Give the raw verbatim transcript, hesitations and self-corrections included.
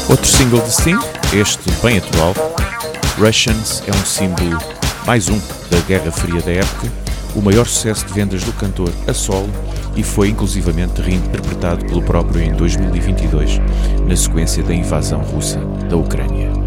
Outro single de Sting, este bem atual, Russians, é um símbolo, mais um, da Guerra Fria da época, o maior sucesso de vendas do cantor a solo e foi inclusivamente reinterpretado pelo próprio em dois mil e vinte e dois, na sequência da invasão russa da Ucrânia.